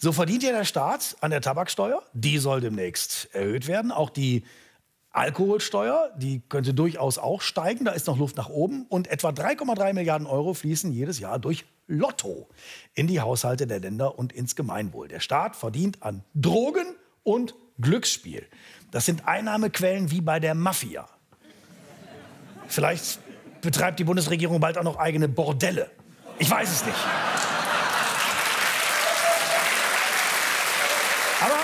So verdient ja der Staat an der Tabaksteuer. Die soll demnächst erhöht werden. Auch die Alkoholsteuer, die könnte durchaus auch steigen. Da ist noch Luft nach oben. Und etwa 3,3 Milliarden Euro fließen jedes Jahr durch Lotto in die Haushalte der Länder und ins Gemeinwohl. Der Staat verdient an Drogen und Glücksspiel. Das sind Einnahmequellen wie bei der Mafia. Vielleicht betreibt die Bundesregierung bald auch noch eigene Bordelle. Ich weiß es nicht. Aber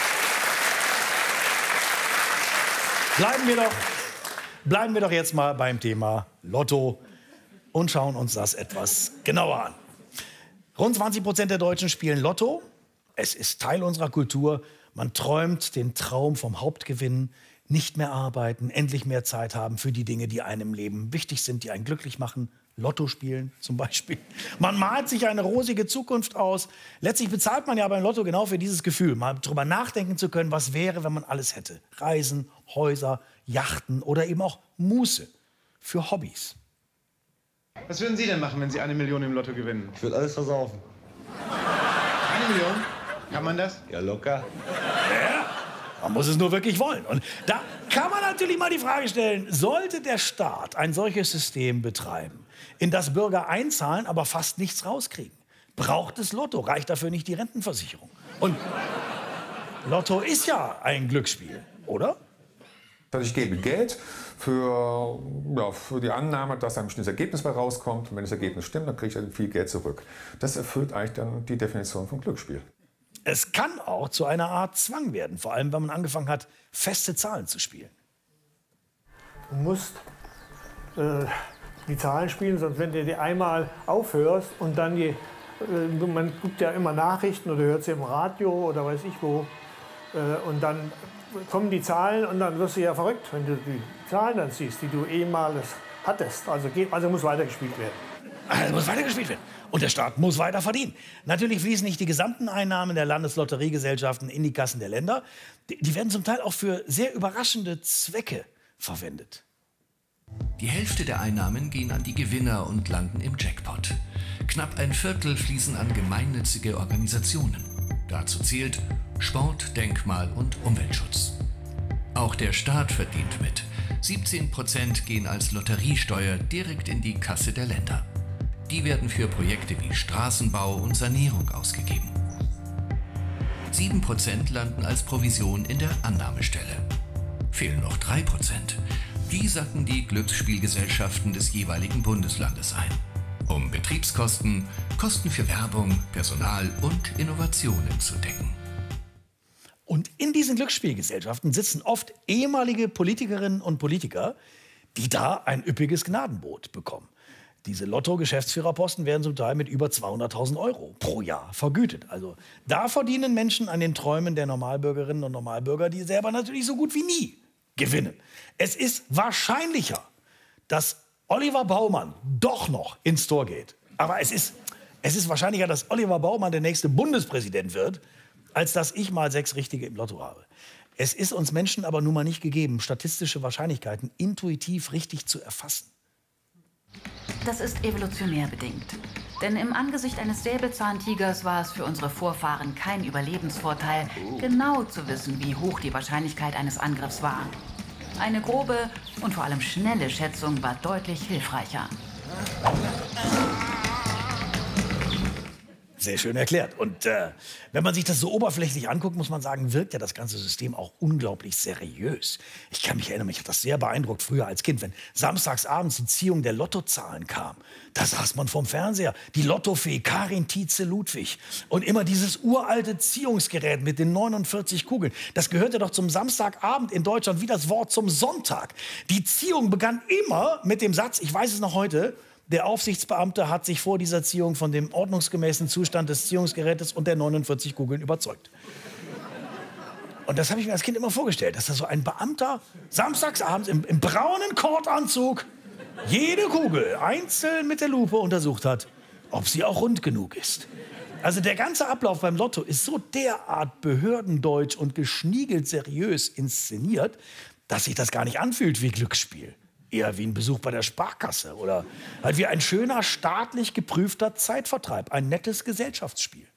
bleiben wir doch jetzt mal beim Thema Lotto und schauen uns das etwas genauer an. Rund 20% der Deutschen spielen Lotto. Es ist Teil unserer Kultur. Man träumt den Traum vom Hauptgewinn, nicht mehr arbeiten, endlich mehr Zeit haben für die Dinge, die einem im Leben wichtig sind, die einen glücklich machen. Lotto spielen zum Beispiel. Man malt sich eine rosige Zukunft aus. Letztlich bezahlt man ja beim Lotto genau für dieses Gefühl, mal darüber nachdenken zu können, was wäre, wenn man alles hätte. Reisen, Häuser, Yachten oder eben auch Muße für Hobbys. Was würden Sie denn machen, wenn Sie 1 Million im Lotto gewinnen? Ich würde alles versaufen. 1 Million? Kann man das? Ja, locker. Ja, man muss es nur wirklich wollen. Und da kann man natürlich mal die Frage stellen, sollte der Staat ein solches System betreiben, in das Bürger einzahlen, aber fast nichts rauskriegen? Braucht es Lotto? Reicht dafür nicht die Rentenversicherung? Und Lotto ist ja ein Glücksspiel, oder? Ich gebe Geld für die Annahme, dass ein bestimmtes Ergebnis bei rauskommt. Und wenn das Ergebnis stimmt, dann kriege ich dann viel Geld zurück. Das erfüllt eigentlich dann die Definition von Glücksspiel. Es kann auch zu einer Art Zwang werden, vor allem wenn man angefangen hat, feste Zahlen zu spielen. Du musst die Zahlen spielen, sonst wenn du die einmal aufhörst und dann man guckt ja immer Nachrichten oder hört sie im Radio oder weiß ich wo, und dann kommen die Zahlen und dann wirst du ja verrückt, wenn du die Zahlen dann siehst, die du ehemals hattest. Also muss weitergespielt werden. Also muss weitergespielt werden. Und der Staat muss weiter verdienen. Natürlich fließen nicht die gesamten Einnahmen der Landeslotteriegesellschaften in die Kassen der Länder. Die werden zum Teil auch für sehr überraschende Zwecke verwendet. Die Hälfte der Einnahmen gehen an die Gewinner und landen im Jackpot. Knapp ein Viertel fließen an gemeinnützige Organisationen. Dazu zählt Sport, Denkmal und Umweltschutz. Auch der Staat verdient mit. 17% gehen als Lotteriesteuer direkt in die Kasse der Länder. Die werden für Projekte wie Straßenbau und Sanierung ausgegeben. 7% landen als Provision in der Annahmestelle. Fehlen noch 3%. Die sacken die Glücksspielgesellschaften des jeweiligen Bundeslandes ein. Um Betriebskosten, Kosten für Werbung, Personal und Innovationen zu decken. Und in diesen Glücksspielgesellschaften sitzen oft ehemalige Politikerinnen und Politiker, die da ein üppiges Gnadenbrot bekommen. Diese Lotto-Geschäftsführerposten werden zum Teil mit über 200.000 Euro pro Jahr vergütet. Also da verdienen Menschen an den Träumen der Normalbürgerinnen und Normalbürger, die selber natürlich so gut wie nie gewinnen. Es ist wahrscheinlicher, dass Oliver Baumann doch noch ins Tor geht. Aber es ist wahrscheinlicher, dass Oliver Baumann der nächste Bundespräsident wird, als dass ich mal 6 Richtige im Lotto habe. Es ist uns Menschen aber nun mal nicht gegeben, statistische Wahrscheinlichkeiten intuitiv richtig zu erfassen. Das ist evolutionär bedingt. Denn im Angesicht eines Säbelzahntigers war es für unsere Vorfahren kein Überlebensvorteil, genau zu wissen, wie hoch die Wahrscheinlichkeit eines Angriffs war. Eine grobe und vor allem schnelle Schätzung war deutlich hilfreicher. Sehr schön erklärt. Und wenn man sich das so oberflächlich anguckt, muss man sagen, wirkt ja das ganze System auch unglaublich seriös. Ich kann mich erinnern, mich hat das sehr beeindruckt früher als Kind, wenn samstagsabends die Ziehung der Lottozahlen kam. Da saß man vorm Fernseher, die Lottofee Karin Tietze-Ludwig. Und immer dieses uralte Ziehungsgerät mit den 49 Kugeln. Das gehörte doch zum Samstagabend in Deutschland wie das Wort zum Sonntag. Die Ziehung begann immer mit dem Satz, ich weiß es noch heute, der Aufsichtsbeamte hat sich vor dieser Ziehung von dem ordnungsgemäßen Zustand des Ziehungsgerätes und der 49 Kugeln überzeugt. Und das habe ich mir als Kind immer vorgestellt, dass da so ein Beamter samstagsabends im braunen Kordanzug jede Kugel einzeln mit der Lupe untersucht hat, ob sie auch rund genug ist. Also der ganze Ablauf beim Lotto ist so derart behördendeutsch und geschniegelt seriös inszeniert, dass sich das gar nicht anfühlt wie Glücksspiel. Eher wie ein Besuch bei der Sparkasse oder halt wie ein schöner, staatlich geprüfter Zeitvertreib, ein nettes Gesellschaftsspiel.